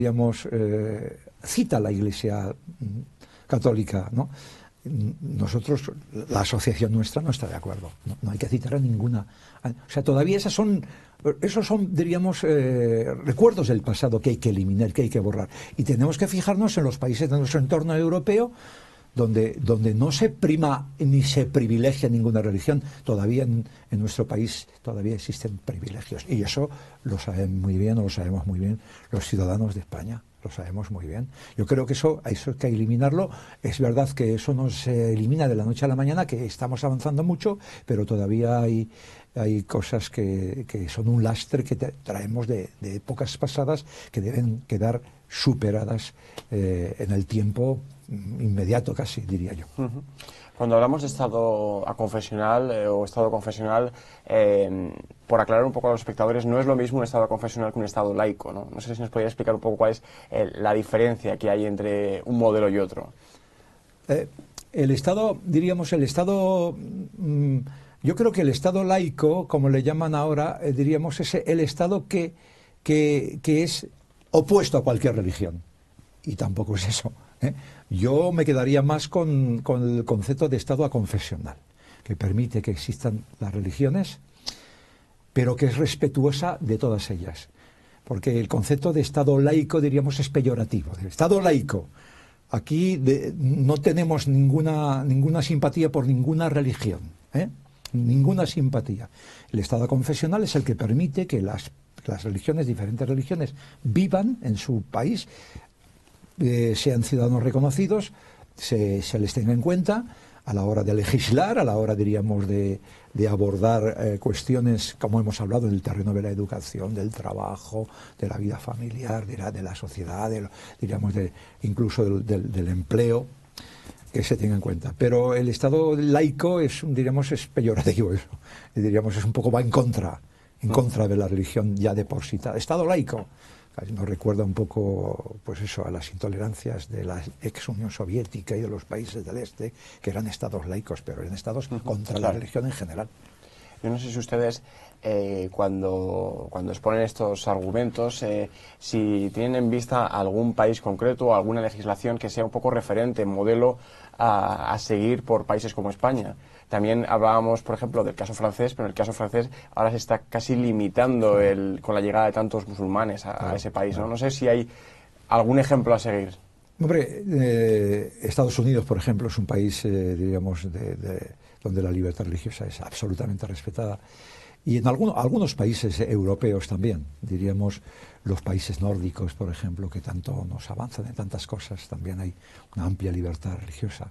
digamos, cita la Iglesia católica, ¿no? Nosotros, la asociación nuestra no está de acuerdo, no hay que citar a ninguna. O sea, todavía esos son, diríamos, recuerdos del pasado que hay que eliminar, que hay que borrar. Y tenemos que fijarnos en los países de nuestro entorno europeo, donde no se prima ni se privilegia ninguna religión. Todavía en nuestro país todavía existen privilegios. Y eso lo saben muy bien, o lo sabemos muy bien los ciudadanos de España. Lo sabemos muy bien. Yo creo que eso hay que eliminarlo. Es verdad que eso no se elimina de la noche a la mañana, que estamos avanzando mucho, pero todavía hay cosas que son un lastre que traemos de épocas pasadas que deben quedar superadas en el tiempo inmediato casi, diría yo. Uh-huh. Cuando hablamos de Estado aconfesional o Estado confesional, por aclarar un poco a los espectadores, no es lo mismo un Estado confesional que un Estado laico, ¿no? No sé si nos podría explicar un poco cuál es la diferencia que hay entre un modelo y otro. El Estado, diríamos, yo creo que el Estado laico, como le llaman ahora, diríamos, es el Estado que es opuesto a cualquier religión. Y tampoco es eso, ¿eh? Yo me quedaría más con el concepto de Estado aconfesional, que permite que existan las religiones, pero que es respetuosa de todas ellas. Porque el concepto de Estado laico, diríamos, es peyorativo. El Estado laico, aquí no tenemos ninguna simpatía por ninguna religión, ¿eh? Ninguna simpatía. El Estado confesional es el que permite que las religiones, diferentes religiones, vivan en su país, sean ciudadanos reconocidos, se les tenga en cuenta a la hora de legislar, a la hora, diríamos, de abordar cuestiones, como hemos hablado, en el terreno de la educación, del trabajo, de la vida familiar, de la sociedad, diríamos, incluso del empleo, que se tenga en cuenta. Pero el Estado laico es peyorativo, eso. Diríamos, es un poco, va en contra de la religión ya de por sí. Estado laico nos recuerda un poco, pues eso, a las intolerancias de la ex Unión Soviética y de los países del este, que eran estados laicos, pero eran estados contra la religión en general. Yo no sé si ustedes, cuando exponen estos argumentos, si tienen en vista algún país concreto o alguna legislación que sea un poco referente, modelo a seguir por países como España. También hablábamos, por ejemplo, del caso francés, pero en el caso francés ahora se está casi limitando con la llegada de tantos musulmanes a ese país, ¿no? No sé si hay algún ejemplo a seguir. Hombre, Estados Unidos, por ejemplo, es un país, diríamos, donde la libertad religiosa es absolutamente respetada. Y en algunos países europeos también, diríamos, los países nórdicos, por ejemplo, que tanto nos avanzan en tantas cosas, también hay una amplia libertad religiosa.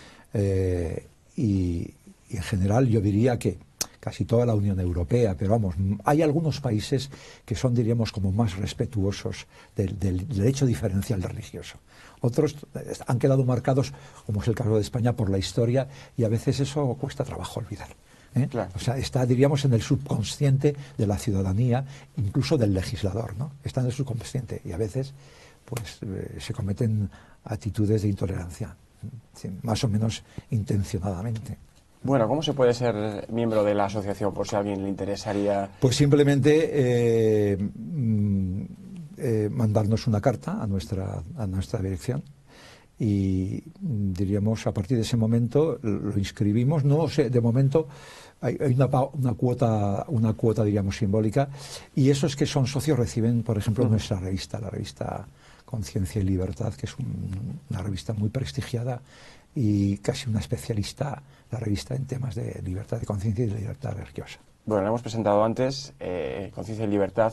Y en general yo diría que casi toda la Unión Europea, pero vamos, hay algunos países que son, diríamos, como más respetuosos del derecho diferencial religioso. Otros han quedado marcados, como es el caso de España, por la historia, y a veces eso cuesta trabajo olvidar, ¿eh? Claro. O sea, está, diríamos, en el subconsciente de la ciudadanía, incluso del legislador, ¿no? Está en el subconsciente y a veces pues se cometen actitudes de intolerancia, sí, más o menos intencionadamente. Bueno, ¿cómo se puede ser miembro de la asociación, por si a alguien le interesaría? Pues simplemente mandarnos una carta a nuestra dirección y, diríamos, a partir de ese momento lo inscribimos. No sé, de momento hay una cuota, diríamos, simbólica, y esos que son socios reciben, por ejemplo, nuestra revista, la revista Conciencia y Libertad, que es una revista muy prestigiada y casi una especialista, la revista, en temas de libertad de conciencia y de libertad religiosa. Bueno, la hemos presentado antes, Conciencia y Libertad.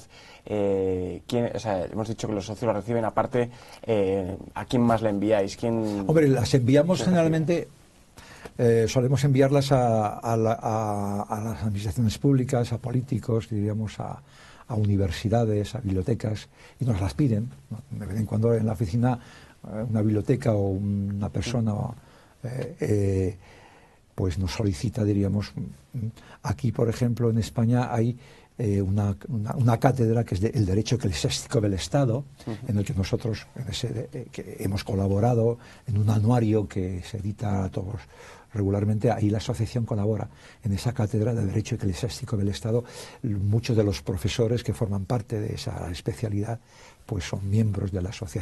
Hemos dicho que los socios la reciben. Aparte, ¿a quién más la enviáis? Hombre, las enviamos generalmente, solemos enviarlas a las administraciones públicas, a políticos, diríamos, a universidades, a bibliotecas, y nos las piden, ¿no? De vez en cuando en la oficina, una biblioteca o una persona pues nos solicita, diríamos. Aquí, por ejemplo, en España hay una cátedra que es el Derecho Eclesiástico del Estado, en el que nosotros que hemos colaborado en un anuario que se edita a todos regularmente. Ahí la asociación colabora en esa cátedra de Derecho Eclesiástico del Estado. Muchos de los profesores que forman parte de esa especialidad pues son miembros de la sociedad